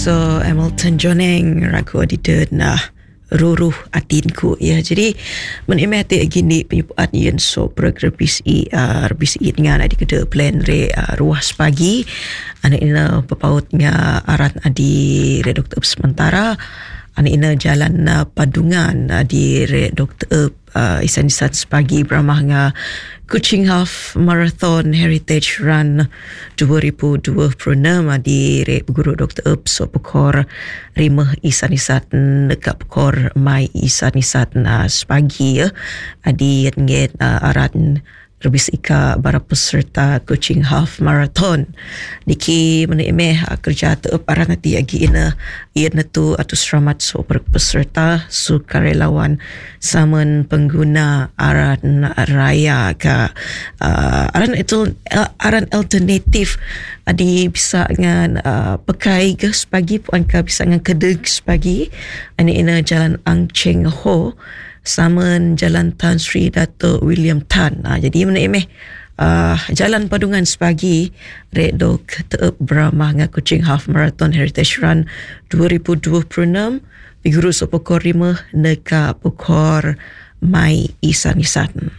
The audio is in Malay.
So Hamilton Joneng ragu adida na ruruh atinku ya. Jadi menikmati gini penyupuan yang so bergerbisi dengan adik kedua plan re ruas pagi anak ina berpautnya aran adi re doktor sementara anak ina jalan padungan di re doktor isan-isan sepagi beramah nga Kuching Half Marathon Heritage Run 2026 di re guru Dr. So pekor rimah isan-isan dekat pekor mai isan-isan sepagi ya adi nget aran Rebis ika para peserta Kuching Half Marathon niki menemeh kerja teup arang ati agi ina tu atau selamat so peserta sukarelawan saman pengguna aran raya ka aran alternatif adi bisa dengan pakai ke sepagi puan ka bisa dengan kedeg sepagi ani ina jalan Ang Cheng Ho saman Jalan Tan Sri Dato' William Tan. Jadi menemeh jalan padungan sepagi redok teup beramah nga Kuching Half Marathon Heritage Run 2026 diguru so pokor rimah neka pokor mai isan-isan.